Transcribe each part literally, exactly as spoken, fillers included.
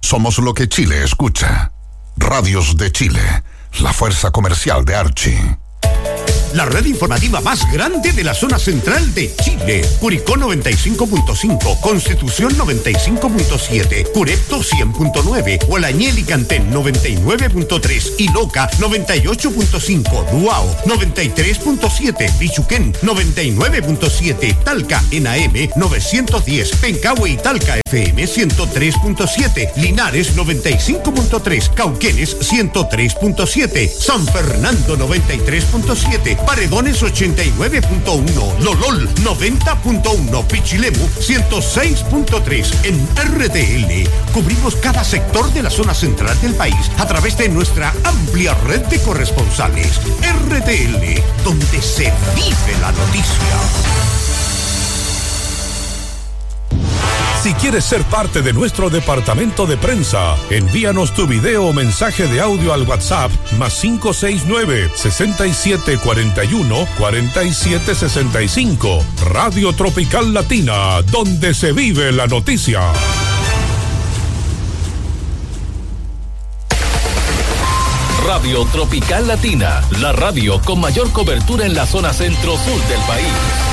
Somos lo que Chile escucha. Radios de Chile, la fuerza comercial de Archie. La red informativa más grande de la zona central de Chile. Curicó noventa y cinco punto cinco, Constitución noventa y cinco punto siete, Curepto cien punto nueve, Hualañel y Cantén noventa y nueve punto tres y Loca noventa y ocho punto cinco, Duao noventa y tres punto siete, Pichuquén noventa y nueve punto siete, Talca en A M novecientos diez, Pencahue y Talca F M ciento tres punto siete, Linares noventa y cinco punto tres, Cauquenes ciento tres punto siete, San Fernando noventa y tres punto siete, Paredones ochenta y nueve punto uno, Lolol noventa punto uno, Pichilemu ciento seis punto tres. En R T L cubrimos cada sector de la zona central del país a través de nuestra amplia red de corresponsales. R T L, donde se vive la noticia. Si quieres ser parte de nuestro departamento de prensa, envíanos tu video o mensaje de audio al WhatsApp más cinco seis nueve, seis siete cuatro uno, cuatro siete seis cinco. Radio Tropical Latina, donde se vive la noticia. Radio Tropical Latina, la radio con mayor cobertura en la zona centro-sur del país.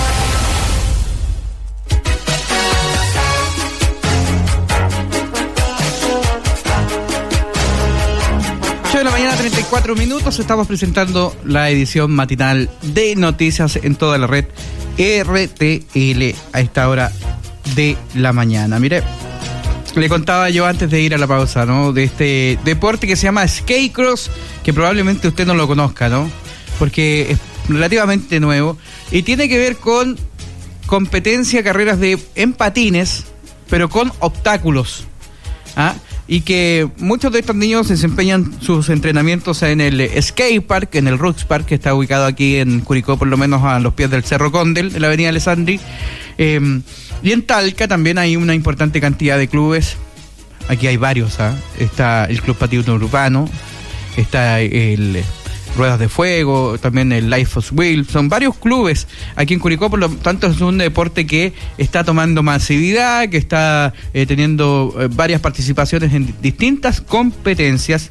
ocho de la mañana, treinta y cuatro minutos. Estamos presentando la edición matinal de noticias en toda la red R T L a esta hora de la mañana. Mire, le contaba yo antes de ir a la pausa, ¿no? De este deporte que se llama Skate-Cross, que probablemente usted no lo conozca, ¿no? Porque es relativamente nuevo y tiene que ver con competencia, carreras de en patines, pero con obstáculos, ¿ah? Y que muchos de estos niños desempeñan sus entrenamientos en el Skate Park, en el Rooks Park, que está ubicado aquí en Curicó, por lo menos a los pies del Cerro Condel, en la avenida Alessandri. Eh, y en Talca también hay una importante cantidad de clubes. Aquí hay varios, ¿ah? Está el Club Patino Urbano, está el Ruedas de Fuego, también el Life of Wheel. Son varios clubes aquí en Curicó, por lo tanto es un deporte que está tomando masividad, que está eh, teniendo eh, varias participaciones en distintas competencias.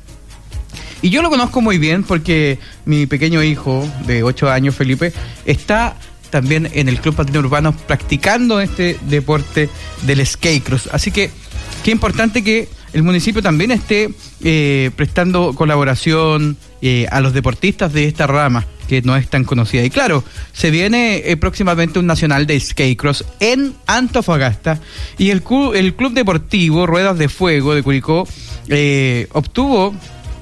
Y yo lo conozco muy bien porque mi pequeño hijo de ocho años, Felipe, está también en el Club Patino Urbano practicando este deporte del skate cross. Así que qué importante que el municipio también esté eh, prestando colaboración eh, a los deportistas de esta rama que no es tan conocida. Y claro, se viene eh, próximamente un nacional de skate cross en Antofagasta y el, cu- el Club Deportivo Ruedas de Fuego de Curicó eh, obtuvo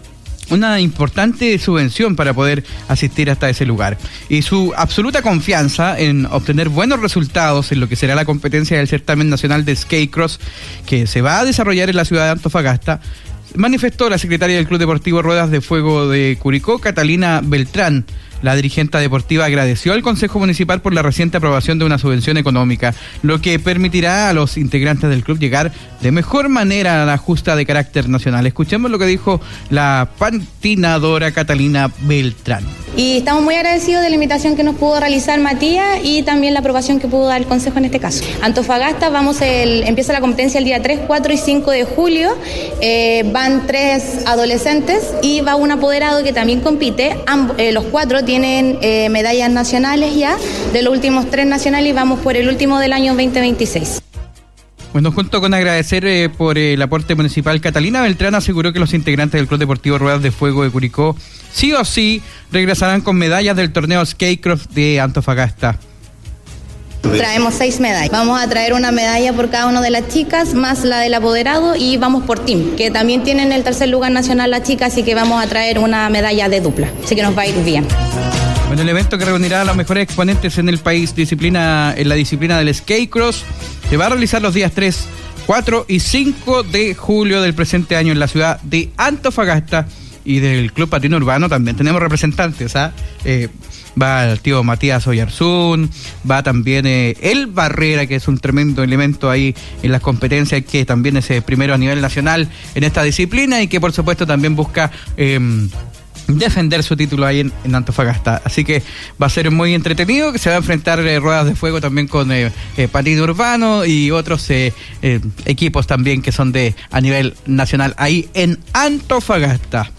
una importante subvención para poder asistir hasta ese lugar. Y su absoluta confianza en obtener buenos resultados en lo que será la competencia del certamen nacional de Skate Cross que se va a desarrollar en la ciudad de Antofagasta, manifestó la secretaria del Club Deportivo Ruedas de Fuego de Curicó, Catalina Beltrán. La dirigente deportiva agradeció al Consejo Municipal por la reciente aprobación de una subvención económica, lo que permitirá a los integrantes del club llegar de mejor manera a la justa de carácter nacional. Escuchemos lo que dijo la patinadora Catalina Beltrán. Y estamos muy agradecidos de la invitación que nos pudo realizar Matías y también la aprobación que pudo dar el Consejo en este caso. Antofagasta, vamos el, empieza la competencia el día tres, cuatro y cinco de julio. Eh, van tres adolescentes y va un apoderado que también compite. Amb- eh, los cuatro tienen eh, medallas nacionales ya, de los últimos tres nacionales, y vamos por el último del año veinte veintiséis. Bueno, junto con agradecer eh, por el aporte municipal, Catalina Beltrán aseguró que los integrantes del Club Deportivo Ruedas de Fuego de Curicó sí o sí regresarán con medallas del torneo Skate Cross de Antofagasta. Traemos seis medallas. Vamos a traer una medalla por cada una de las chicas, más la del apoderado, y vamos por team, que también tienen el tercer lugar nacional las chicas, así que vamos a traer una medalla de dupla. Así que nos va a ir bien. Bueno, el evento que reunirá a los mejores exponentes en el país disciplina en la disciplina del Skate Cross se va a realizar los días tres, cuatro y cinco de julio del presente año en la ciudad de Antofagasta. Y del Club Patino Urbano también tenemos representantes, ¿ah? Eh, va el tío Matías Oyarzún, va también eh, el Barrera, que es un tremendo elemento ahí en las competencias, que también es eh, primero a nivel nacional en esta disciplina y que por supuesto también busca eh, defender su título ahí en, en Antofagasta. Así que va a ser muy entretenido, que se va a enfrentar eh, Ruedas de Fuego también con eh, eh, Patino Urbano y otros eh, eh, equipos también que son de a nivel nacional ahí en Antofagasta.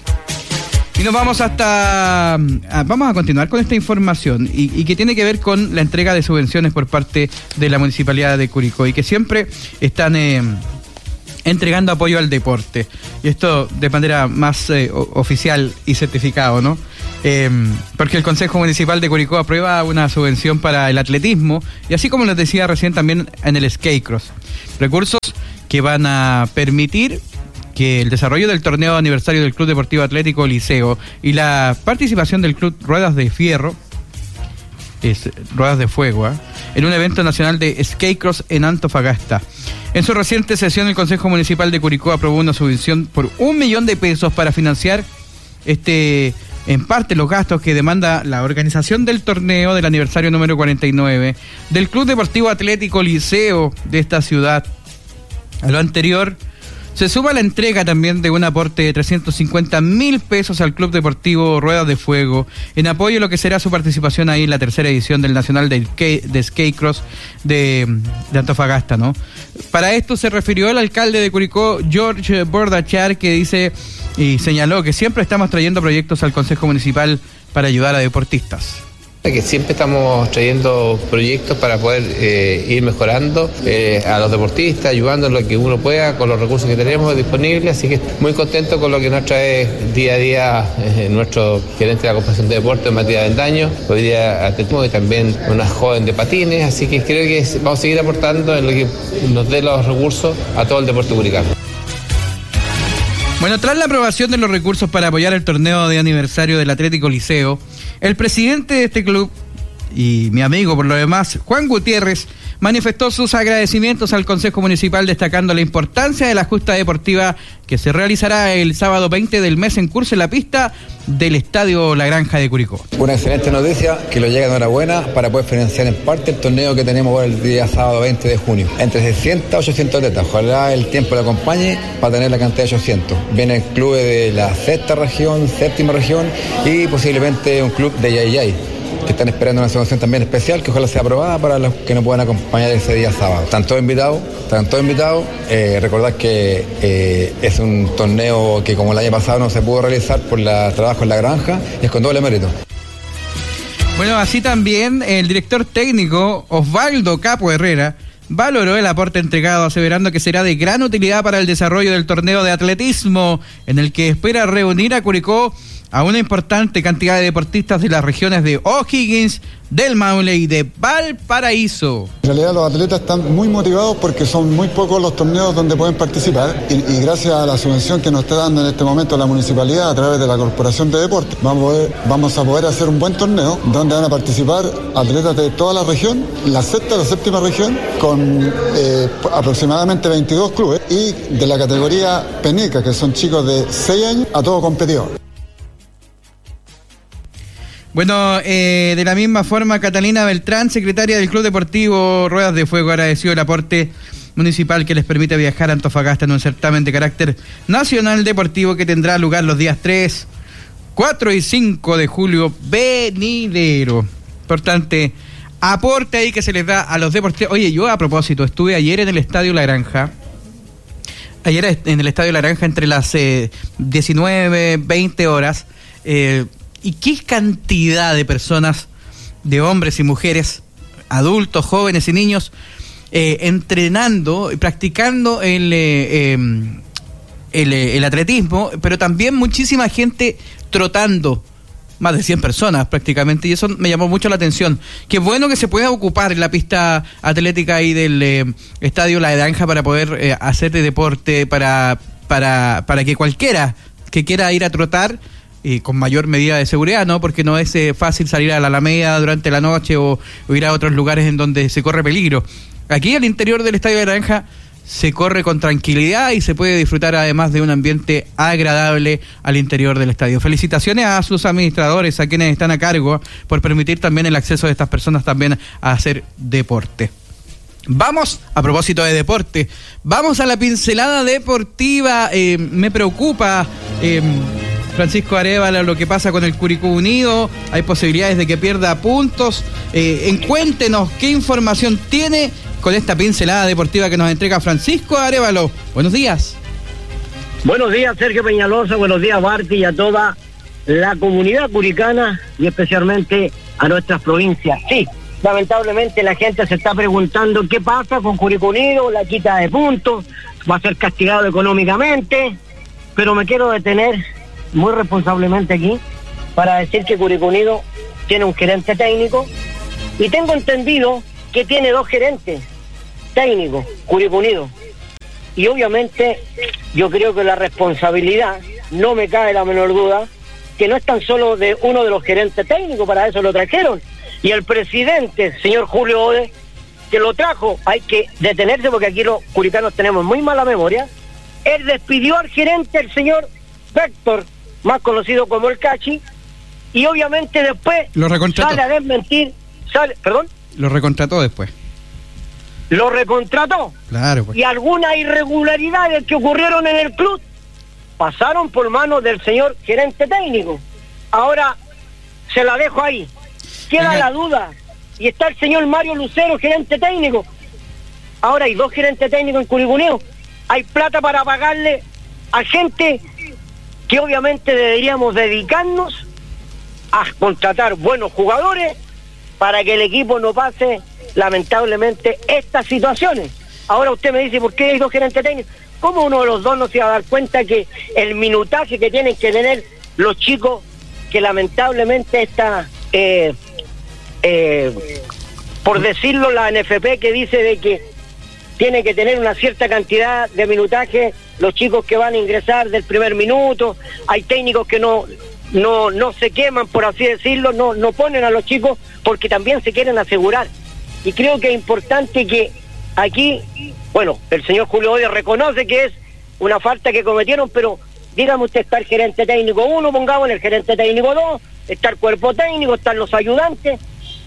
Y nos vamos hasta... Vamos a continuar con esta información y, y que tiene que ver con la entrega de subvenciones por parte de la Municipalidad de Curicó y que siempre están eh, entregando apoyo al deporte. Y esto de manera más eh, oficial y certificado, ¿no? Eh, porque el Consejo Municipal de Curicó aprueba una subvención para el atletismo y así como les decía recién también en el Skatecross. Recursos que van a permitir que el desarrollo del torneo aniversario del Club Deportivo Atlético Liceo y la participación del Club Ruedas de Fierro, es Ruedas de Fuego, ¿eh? en un evento nacional de Skatecross en Antofagasta. En su reciente sesión, el Consejo Municipal de Curicó aprobó una subvención por un millón de pesos para financiar este, en parte, los gastos que demanda la organización del torneo del aniversario número cuarenta y nueve del Club Deportivo Atlético Liceo de esta ciudad. A lo anterior se suma la entrega también de un aporte de trescientos cincuenta mil pesos al Club Deportivo Ruedas de Fuego en apoyo a lo que será su participación ahí en la tercera edición del Nacional de, de Skatecross de, de Antofagasta, ¿no? Para esto se refirió el alcalde de Curicó, George Bordachar, que dice y señaló que siempre estamos trayendo proyectos al Consejo Municipal para ayudar a deportistas. Que siempre estamos trayendo proyectos para poder eh, ir mejorando eh, a los deportistas, ayudando en lo que uno pueda con los recursos que tenemos disponibles, así que muy contento con lo que nos trae día a día eh, nuestro gerente de la Corporación de Deportes, Matías Bendaño, hoy día atletismo y también una joven de patines, así que creo que vamos a seguir aportando en lo que nos dé los recursos a todo el deporte curicano. Bueno, tras la aprobación de los recursos para apoyar el torneo de aniversario del Atlético Liceo, el presidente de este club, y mi amigo por lo demás, Juan Gutiérrez, manifestó sus agradecimientos al Consejo Municipal destacando la importancia de la justa deportiva que se realizará el sábado veinte del mes en curso en la pista del Estadio La Granja de Curicó. Una excelente noticia que lo llega enhorabuena para poder financiar en parte el torneo que tenemos el día sábado veinte de junio. Entre seiscientos a ochocientos atletas. Ojalá el tiempo le acompañe para tener la cantidad de ochocientos. Vienen clubes de la sexta región, séptima región y posiblemente un club de Yay Yay, que están esperando una subvención también especial que ojalá sea aprobada para los que nos puedan acompañar ese día sábado. Están todos invitados, están todos invitados. Eh, recordad que eh, es un torneo que como el año pasado no se pudo realizar por el trabajo en la granja y es con doble mérito. Bueno, así también el director técnico Osvaldo Capo Herrera valoró el aporte entregado, aseverando que será de gran utilidad para el desarrollo del torneo de atletismo, en el que espera reunir a Curicó a una importante cantidad de deportistas de las regiones de O'Higgins, del Maule y de Valparaíso. En realidad los atletas están muy motivados porque son muy pocos los torneos donde pueden participar y, y gracias a la subvención que nos está dando en este momento la municipalidad a través de la Corporación de Deportes, vamos a poder, vamos a poder hacer un buen torneo donde van a participar atletas de toda la región, la sexta, la séptima región, con eh, aproximadamente veintidós clubes y de la categoría Peneca, que son chicos de seis años a todo competidor. Bueno, eh, de la misma forma, Catalina Beltrán, secretaria del Club Deportivo Ruedas de Fuego, agradeció el aporte municipal que les permite viajar a Antofagasta en un certamen de carácter nacional deportivo que tendrá lugar los días tres, cuatro y cinco de julio venidero. Importante aporte ahí que se les da a los deportistas. Oye, yo a propósito, estuve ayer en el Estadio La Granja, ayer en el Estadio La Granja entre las eh, diecinueve, veinte horas, eh, y qué cantidad de personas, de hombres y mujeres, adultos, jóvenes y niños, eh, entrenando y practicando el, eh, eh, el, el atletismo, pero también muchísima gente trotando, más de cien personas prácticamente, y eso me llamó mucho la atención. Qué bueno que se pueda ocupar la pista atlética ahí del eh, Estadio La Granja para poder eh, hacer de deporte, para, para, para que cualquiera que quiera ir a trotar, y con mayor medida de seguridad, ¿no? Porque no es eh, fácil salir a la Alameda durante la noche o, o ir a otros lugares en donde se corre peligro. Aquí al interior del Estadio de la Granja se corre con tranquilidad y se puede disfrutar además de un ambiente agradable al interior del estadio. Felicitaciones a sus administradores, a quienes están a cargo, por permitir también el acceso de estas personas también a hacer deporte. Vamos, a propósito de deporte, vamos a la pincelada deportiva. Eh, me preocupa... Eh, Francisco Arévalo, lo que pasa con el Curicó Unido, hay posibilidades de que pierda puntos. Eh, en cuéntenos qué información tiene con esta pincelada deportiva que nos entrega Francisco Arévalo. Buenos días. Buenos días, Sergio Peñalosa, buenos días, Barty, y a toda la comunidad curicana y especialmente a nuestras provincias. Sí, lamentablemente la gente se está preguntando qué pasa con Curicó Unido, la quita de puntos, va a ser castigado económicamente, pero me quiero detener muy responsablemente aquí para decir que Curicó Unido tiene un gerente técnico y tengo entendido que tiene dos gerentes técnicos, Curicó Unido. Y obviamente yo creo que la responsabilidad, no me cabe la menor duda, que no es tan solo de uno de los gerentes técnicos, para eso lo trajeron. Y el presidente, señor Julio Ode, que lo trajo, hay que detenerse porque aquí los curicanos tenemos muy mala memoria. Él despidió al gerente, el señor Víctor, más conocido como el Cachi, y obviamente después lo recontrató. Sale a desmentir, sale, perdón. Lo recontrató después. Lo recontrató. Claro, pues. Y algunas irregularidades que ocurrieron en el club pasaron por manos del señor gerente técnico. Ahora se la dejo ahí. Queda Oiga. la duda. Y está el señor Mario Lucero, gerente técnico. Ahora hay dos gerentes técnicos en Curicó Unido. Hay plata para pagarle a gente que obviamente deberíamos dedicarnos a contratar buenos jugadores para que el equipo no pase lamentablemente estas situaciones. Ahora usted me dice, ¿por qué hay dos gerentes técnicos? ¿Cómo uno de los dos no se va a dar cuenta que el minutaje que tienen que tener los chicos, que lamentablemente está, eh, eh, por decirlo, la N F P que dice de que tiene que tener una cierta cantidad de minutaje los chicos que van a ingresar del primer minuto? Hay técnicos que no no no se queman, por así decirlo, no no ponen a los chicos porque también se quieren asegurar. Y creo que es importante que aquí, bueno, el señor Julio Odio reconoce que es una falta que cometieron, pero dígame usted, está el gerente técnico uno, pongamos el gerente técnico dos, está el cuerpo técnico, están los ayudantes,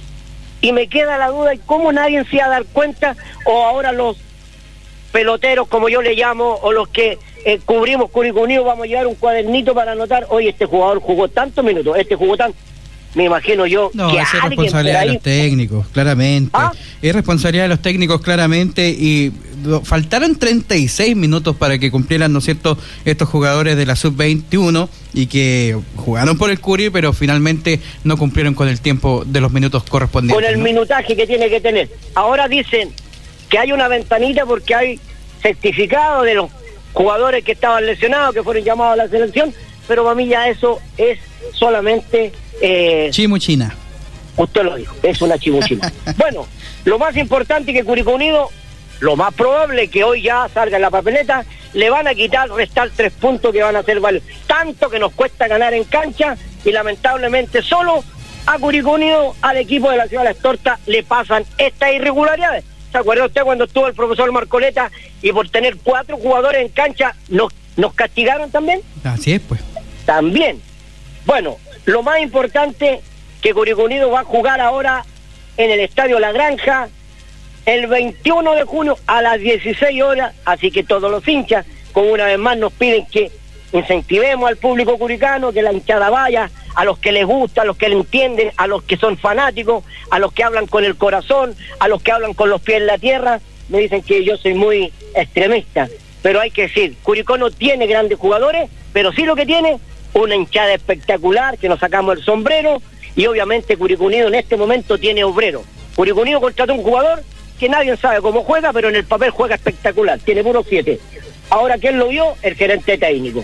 y me queda la duda, ¿y cómo nadie se va a dar cuenta? O ahora los peloteros, como yo le llamo, o los que eh, cubrimos Curicó Unido, vamos a llevar un cuadernito para anotar, oye, este jugador jugó tantos minutos, este jugó tanto. Me imagino yo no, que es responsabilidad ahí... de los técnicos, claramente. ¿Ah? Es responsabilidad de los técnicos, claramente, y faltaron treinta y seis minutos para que cumplieran, ¿no es cierto?, estos jugadores de la sub veintiuno y que jugaron por el Curi, pero finalmente no cumplieron con el tiempo de los minutos correspondientes. Con el ¿no? minutaje que tiene que tener. Ahora dicen que hay una ventanita porque hay certificado de los jugadores que estaban lesionados, que fueron llamados a la selección, pero para mí ya eso es solamente... Eh, chimuchina. Usted lo dijo, es una chimuchina. Bueno, lo más importante que Curicó Unido, lo más probable que hoy ya salga en la papeleta, le van a quitar, restar tres puntos que van a hacer valer. Tanto que nos cuesta ganar en cancha y lamentablemente solo a Curicó Unido, al equipo de la Ciudad de las Tortas, le pasan estas irregularidades. ¿Se acuerda usted cuando estuvo el profesor Marcoleta y por tener cuatro jugadores en cancha nos, nos castigaron también? Así es, pues. También. Bueno, lo más importante que Curicó Unido va a jugar ahora en el Estadio La Granja el veintiuno de junio a las dieciséis horas, así que todos los hinchas, como una vez más nos piden que incentivemos al público curicano, que la hinchada vaya, a los que les gusta, a los que le entienden, a los que son fanáticos, a los que hablan con el corazón, a los que hablan con los pies en la tierra. Me dicen que yo soy muy extremista, pero hay que decir, Curicó no tiene grandes jugadores, pero sí lo que tiene, una hinchada espectacular, que nos sacamos el sombrero, y obviamente Curicó Unido en este momento tiene obrero. Curicó Unido contrató un jugador que nadie sabe cómo juega, pero en el papel juega espectacular, tiene puro siete. Ahora, ¿quién lo vio? El gerente técnico.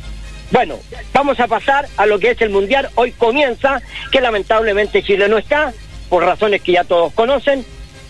Bueno, vamos a pasar a lo que es el Mundial. Hoy comienza, que lamentablemente Chile no está, por razones que ya todos conocen,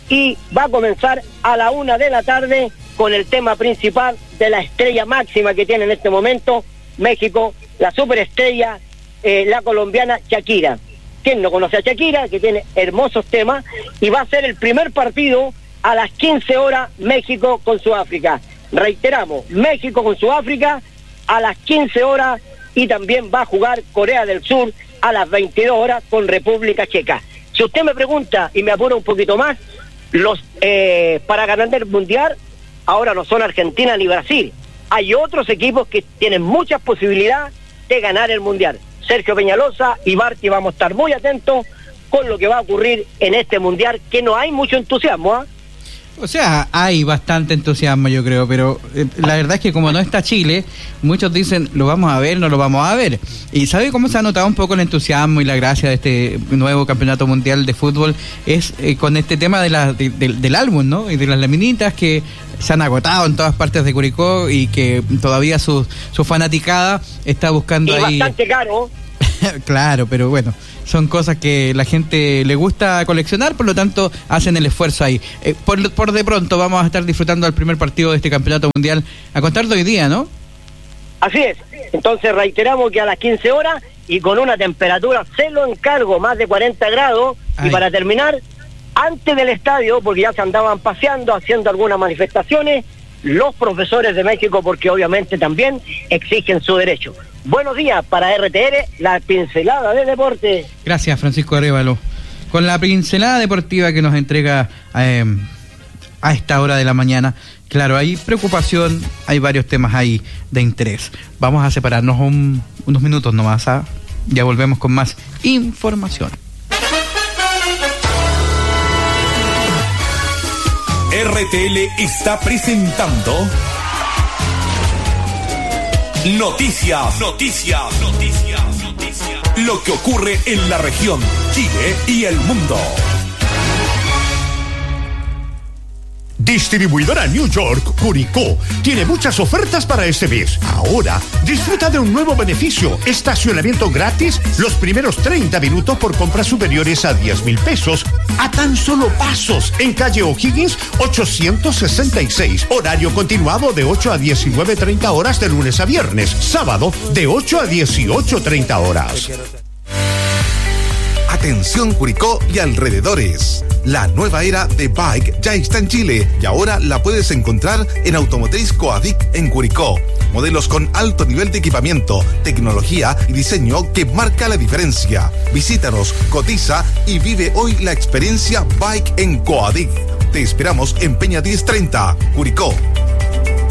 y va a comenzar a la una de la tarde con el tema principal de la estrella máxima que tiene en este momento México, la superestrella, eh, la colombiana Shakira. ¿Quién no conoce a Shakira? Que tiene hermosos temas, y va a ser el primer partido a las quince horas, México con Sudáfrica. Reiteramos, México con Sudáfrica a las quince horas, y también va a jugar Corea del Sur a las veintidós horas con República Checa. Si usted me pregunta, y me apura un poquito más, los eh, para ganar el Mundial ahora no son Argentina ni Brasil. Hay otros equipos que tienen muchas posibilidades, de ganar el Mundial. Sergio Peñalosa y Barty vamos a estar muy atentos con lo que va a ocurrir en este Mundial, que no hay mucho entusiasmo, ¿eh? O sea, hay bastante entusiasmo, yo creo, pero eh, la verdad es que como no está Chile, muchos dicen, lo vamos a ver, no lo vamos a ver. Y ¿sabe cómo se ha notado un poco el entusiasmo y la gracia de este nuevo campeonato mundial de fútbol? Es eh, con este tema de la, de, de, del álbum, ¿no? Y de las laminitas que se han agotado en todas partes de Curicó y que todavía su, su fanaticada está buscando y ahí... bastante caro. Claro, pero bueno, son cosas que la gente le gusta coleccionar, por lo tanto hacen el esfuerzo ahí. Eh, por, por de pronto vamos a estar disfrutando del primer partido de este campeonato mundial a contar de hoy día, ¿no? Así es. Entonces reiteramos que a las quince horas y con una temperatura, se lo encargo, más de cuarenta grados. Ay. Y para terminar, antes del estadio, porque ya se andaban paseando, haciendo algunas manifestaciones, los profesores de México, porque obviamente también exigen su derecho. Buenos días para R T R, la pincelada de deporte. Gracias, Francisco Arévalo. Con la pincelada deportiva que nos entrega eh, a esta hora de la mañana. Claro, hay preocupación, hay varios temas ahí de interés. Vamos a separarnos un, unos minutos nomás, ¿ah? Ya volvemos con más información. R T L está presentando Noticias, noticias, noticias, noticias. Lo que ocurre en la región, Chile y el mundo. Distribuidora New York, Curicó, tiene muchas ofertas para este mes. Ahora, disfruta de un nuevo beneficio, estacionamiento gratis los primeros treinta minutos por compras superiores a diez mil pesos, a tan solo pasos, en calle O'Higgins ochocientos sesenta y seis, horario continuado de ocho a diecinueve treinta horas de lunes a viernes, sábado de ocho a dieciocho treinta horas. Atención Curicó y alrededores. La nueva era de Bike ya está en Chile y ahora la puedes encontrar en Automotriz Coadic en Curicó. Modelos con alto nivel de equipamiento, tecnología y diseño que marca la diferencia. Visítanos, cotiza y vive hoy la experiencia Bike en Coadic. Te esperamos en Peña diez treinta, Curicó.